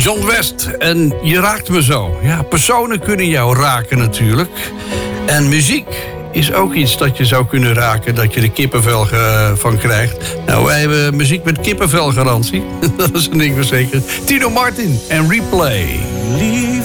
John West en Je raakt me zo. Ja, personen kunnen jou raken natuurlijk. En muziek is ook iets dat je zou kunnen raken, dat je er kippenvel van krijgt. Nou, wij hebben muziek met kippenvelgarantie. Dat is een ding verzekerd. Tino Martin en Replay.